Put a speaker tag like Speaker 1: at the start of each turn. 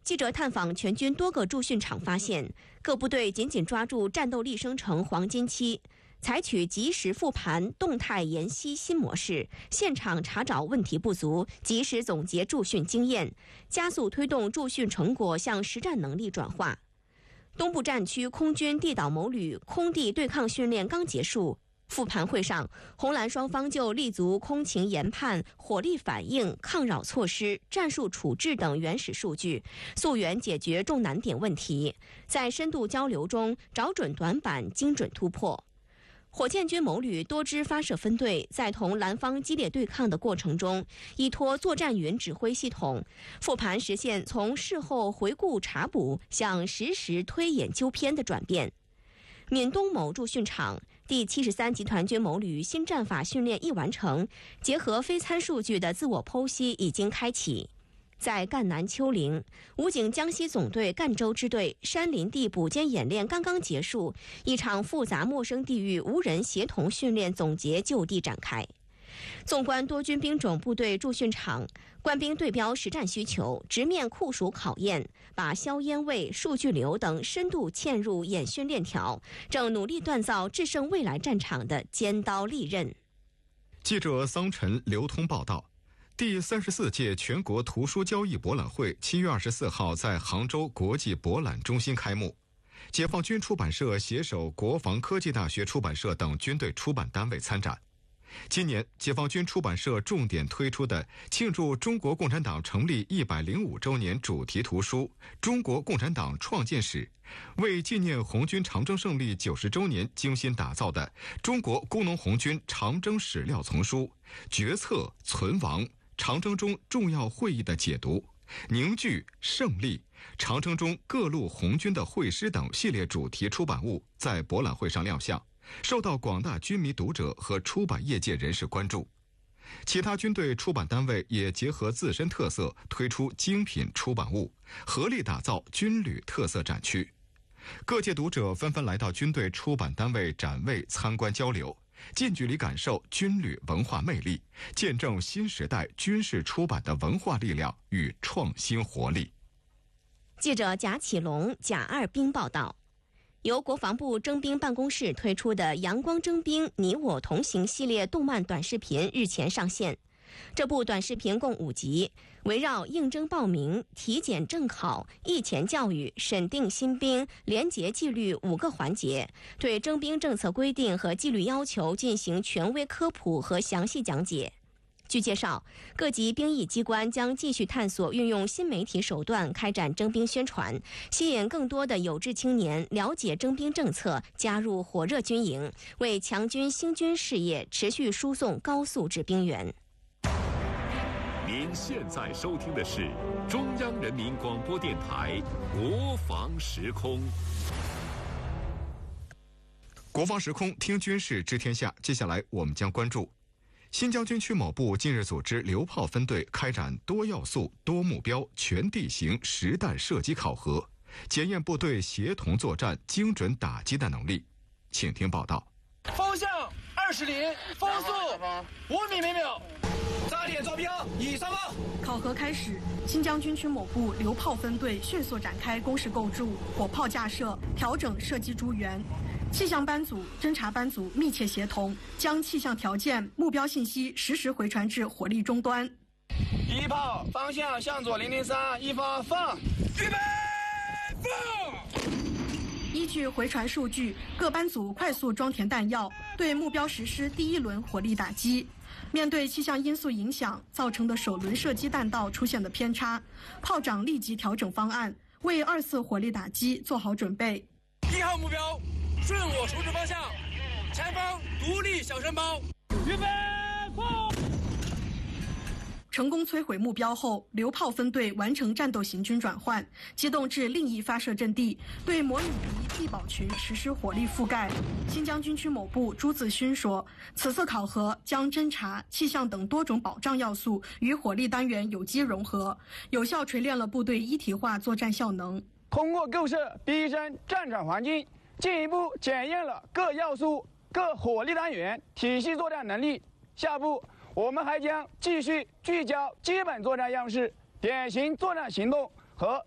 Speaker 1: 记者探访全军多个驻训场，发现各部队紧紧抓住战斗力生成黄金期，采取及时复盘、动态研析新模式，现场查找问题不足，及时总结驻训经验，加速推动驻训成果向实战能力转化。东部战区空军地导某旅空地对抗训练刚结束，复盘会上，红蓝双方就立足空情研判、火力反应、抗扰措施、战术处置等原始数据，溯源解决重难点问题，在深度交流中找准短板，精准突破。火箭军某旅多支发射分队在同蓝方激烈对抗的过程中，依托作战云指挥系统复盘，实现从事后回顾查补向实时推演纠偏的转变。闽东某驻训场第73集团军某旅新战法训练一完成，结合非参数据的自我剖析已经开启。在赣南丘陵，武警江西总队赣州支队山林地补歼演练刚刚结束，一场复杂陌生地域无人协同训练总结就地展开。纵观多军兵种部队驻训场，官兵对标实战需求，直面酷暑考验，把硝烟位、数据流等深度嵌入演训链条，正努力锻造制胜未来战场的尖刀利刃。
Speaker 2: 记者桑晨、刘通报道。第34届全国图书交易博览会7月24号在杭州国际博览中心开幕。解放军出版社携手国防科技大学出版社等军队出版单位参展。今年解放军出版社重点推出的庆祝中国共产党成立105周年主题图书《中国共产党创建史》，为纪念红军长征胜利90周年精心打造的中国工农红军长征史料丛书、决策、存亡、长征中重要会议的解读、凝聚、胜利、长征中各路红军的会师等系列主题出版物在博览会上亮相，受到广大军迷读者和出版业界人士关注。其他军队出版单位也结合自身特色推出精品出版物，合力打造军旅特色展区。各界读者纷纷来到军队出版单位展位参观交流，近距离感受军旅文化魅力，见证新时代军事出版的文化力量与创新活力。
Speaker 1: 记者贾启龙、贾二兵报道。由国防部征兵办公室推出的阳光征兵你我同行系列动漫短视频日前上线。这部短视频共5集，围绕应征报名、体检正考、役前教育、审定新兵、廉洁纪律5个环节，对征兵政策规定和纪律要求进行权威科普和详细讲解。据介绍，各级兵役机关将继续探索运用新媒体手段开展征兵宣传，吸引更多的有志青年了解征兵政策，加入火热军营，为强军兴军事业持续输送高素质兵员。
Speaker 3: 您现在收听的是中央人民广播电台国防时空。
Speaker 2: 国防时空，听军事知天下。接下来我们将关注新疆军区某部近日组织榴炮分队开展多要素、多目标、全地形实弹射击考核，检验部队协同作战、精准打击的能力。请听报道。
Speaker 4: 风向20里，风速5米每秒。扎点坐标，已上报。
Speaker 5: 考核开始，新疆军区某部榴炮分队迅速展开工事构筑、火炮架设、调整射击诸元。气象班组、侦察班组密切协同，将气象条件、目标信息实时回传至火力终端。
Speaker 4: 一炮方向向左003，一发放，预备放。
Speaker 5: 依据回传数据，各班组快速装填弹药，对目标实施第1轮火力打击。面对气象因素影响造成的首轮射击弹道出现的偏差，炮长立即调整方案，为2次火力打击做好准备。
Speaker 4: 1号目标，顺我处置方向，前方独立小山包，预备放。
Speaker 5: 成功摧毁目标后，榴炮分队完成战斗行军转换，机动至另一发射阵地，对模拟敌地堡群实施火力覆盖。新疆军区某部朱自勋说，此次考核将侦察、气象等多种保障要素与火力单元有机融合，有效锤炼了部队一体化作战效能。
Speaker 4: 通过构设第一身战场环境，进一步检验了各要素、各火力单元体系作战能力。下步我们还将继续聚焦基本作战样式、典型作战行动和